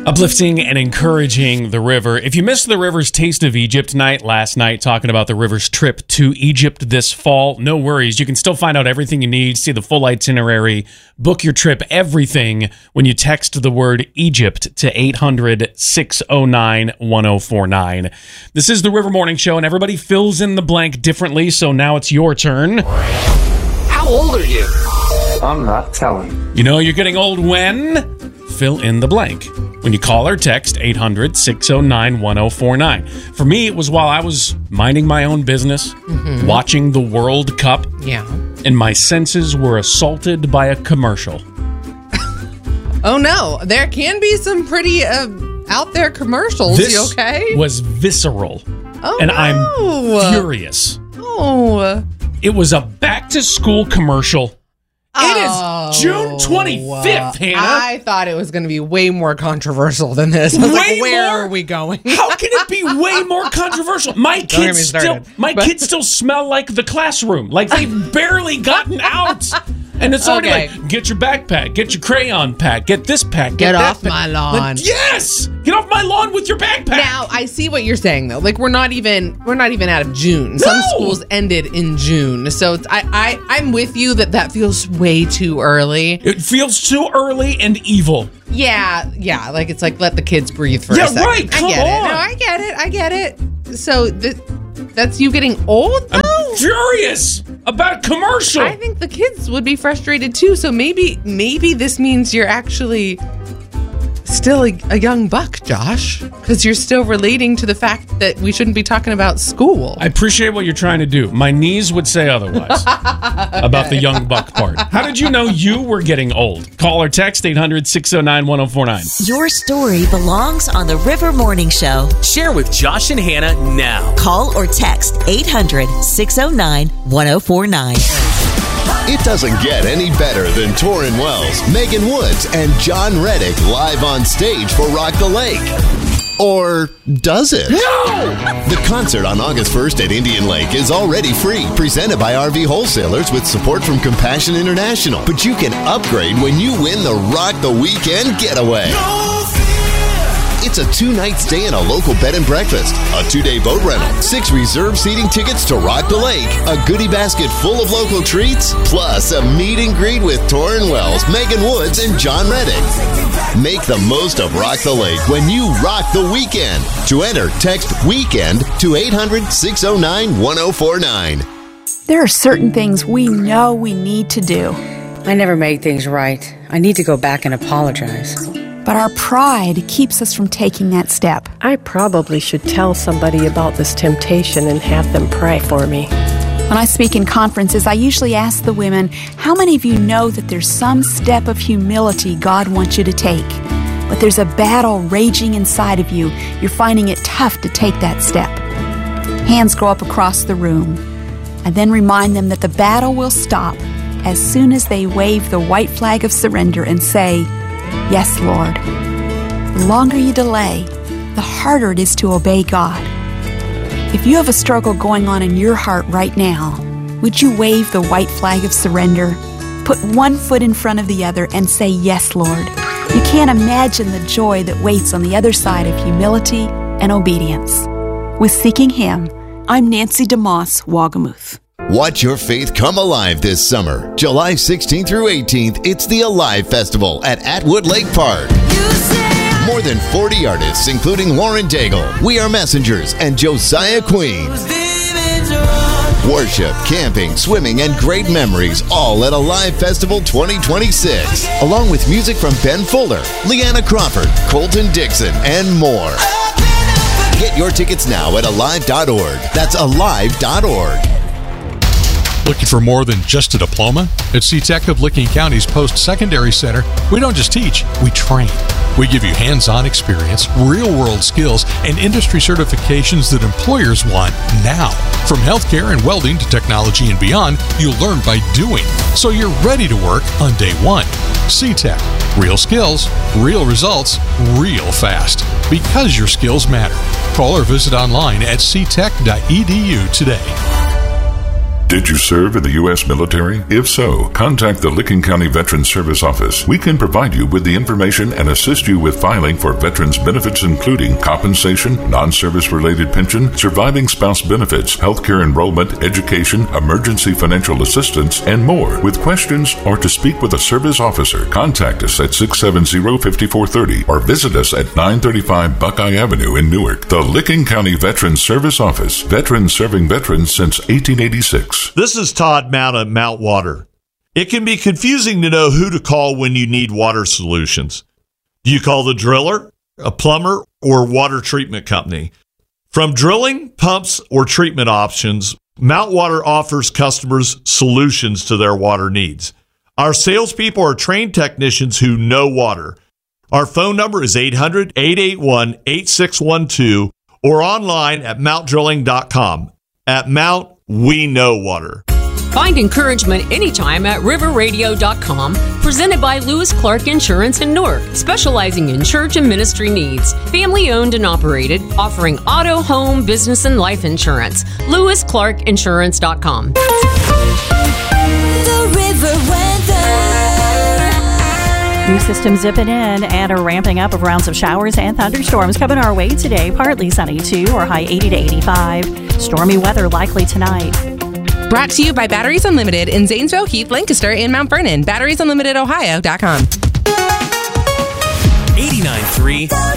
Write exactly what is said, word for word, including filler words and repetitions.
Uplifting and encouraging the river. If you missed the River's Taste of Egypt night last night, talking about the river's trip to Egypt this fall, no worries. You can still find out everything you need, see the full itinerary, book your trip, everything when you text the word Egypt to eight hundred, six oh nine, one oh four nine. This is the River Morning Show, and everybody fills in the blank differently, so now it's your turn. How old are you? I'm not telling. You know you're getting old when? Fill in the blank. When you call or text eight hundred, six oh nine, one oh four nine. For me, it was while I was minding my own business, mm-hmm. watching the World Cup. Yeah. And my senses were assaulted by a commercial. Oh, no. There can be some pretty uh, out there commercials. This you okay? was visceral. Oh, and no. I'm furious. Oh. It was a back-to-school commercial. Oh, it is June twenty-fifth, Hannah. I thought it was going to be way more controversial than this. I was way like, where more? are we going? How can it be way more controversial? My kids still, my but, kids still smell like the classroom. Like they've barely gotten out. And it's already okay. like, get your backpack, get your crayon pack, get this pack, get, get that off pack. my lawn. Like, yes, get off my lawn with your backpack. Now I see what you're saying though. Like we're not even we're not even out of June. Some No. schools ended in June, so it's, I I I'm with you that that feels way too early. It feels too early and evil. Yeah, yeah. Like it's like let the kids breathe for Yeah, a second. right, come I get on. it. No, I get it. I get it. So th- that's you getting old though? I'm furious about a commercial. I think the kids would be frustrated too. So maybe maybe this means you're actually still a, a young buck, Josh, because you're still relating to the fact that we shouldn't be talking about school. I appreciate what you're trying to do. My knees would say otherwise about the young buck part. How did you know you were getting old? Call or text eight hundred, six oh nine, one oh four nine. Your story belongs on the River Morning Show. Share with Josh and Hannah now. Call or text eight hundred, six oh nine, one oh four nine. It doesn't get any better than Torrin Wells, Megan Woods, and John Reddick live on stage for Rock the Lake. Or does it? No! The concert on August first at Indian Lake is already free, presented by R V Wholesalers with support from Compassion International. But you can upgrade when you win the Rock the Weekend Getaway. It's a two-night stay in a local bed and breakfast, a two-day boat rental, six reserved seating tickets to Rock the Lake, a goodie basket full of local treats, plus a meet and greet with Torrin Wells, Megan Woods, and John Reddick. Make the most of Rock the Lake when you rock the weekend. To enter, text WEEKEND to eight hundred, six oh nine, one oh four nine. There are certain things we know we need to do. I never made things right. I need to go back and apologize. But our pride keeps us from taking that step. I probably should tell somebody about this temptation and have them pray for me. When I speak in conferences, I usually ask the women, how many of you know that there's some step of humility God wants you to take? But there's a battle raging inside of you. You're finding it tough to take that step. Hands go up across the room. I then remind them that the battle will stop as soon as they wave the white flag of surrender and say, yes, Lord. The longer you delay, the harder it is to obey God. If you have a struggle going on in your heart right now, would you wave the white flag of surrender, put one foot in front of the other, and say, yes, Lord? You can't imagine the joy that waits on the other side of humility and obedience. With Seeking Him, I'm Nancy DeMoss, Wagamuth. Watch your faith come alive this summer. July sixteenth through eighteenth, it's the Alive Festival at Atwood Lake Park. More than forty artists, including Lauren Daigle, We Are Messengers, and Josiah Queen. Worship, camping, swimming, and great memories, all at Alive Festival twenty twenty-six. Along with music from Ben Fuller, Leanna Crawford, Colton Dixon, and more. Get your tickets now at alive dot org. That's alive dot org. Looking for more than just a diploma? At SeaTech of Licking County's Post-Secondary Center, we don't just teach, we train. We give you hands-on experience, real-world skills, and industry certifications that employers want now. From healthcare and welding to technology and beyond, you'll learn by doing, so you're ready to work on day one. SeaTech. Real skills, real results, real fast. Because your skills matter. Call or visit online at c tech dot e d u today. Did you serve in the U S military? If so, contact the Licking County Veterans Service Office. We can provide you with the information and assist you with filing for veterans benefits, including compensation, non-service related pension, surviving spouse benefits, healthcare enrollment, education, emergency financial assistance, and more. With questions or to speak with a service officer, contact us at six seven zero, five four three zero or visit us at nine thirty-five Buckeye Avenue in Newark. The Licking County Veterans Service Office. Veterans serving veterans since eighteen eighty-six. This is Todd Mount at Mount Water. It can be confusing to know who to call when you need water solutions. Do you call the driller, a plumber, or water treatment company? From drilling, pumps, or treatment options, Mount Water offers customers solutions to their water needs. Our salespeople are trained technicians who know water. Our phone number is eight hundred, eight eight one, eight six one two or online at mount drilling dot com. At Mount, we know water. Find encouragement anytime at river radio dot com. Presented by Lewis Clark Insurance in Newark, specializing in church and ministry needs. Family owned and operated, offering auto, home, business, and life insurance. lewis clark insurance dot com. The River Weather. New system zipping in and a ramping up of rounds of showers and thunderstorms coming our way today. Partly sunny too, or high eighty to eighty-five. Stormy weather likely tonight. Brought to you by Batteries Unlimited in Zanesville, Heath, Lancaster, and Mount Vernon. batteries unlimited ohio dot com. eighty-nine point three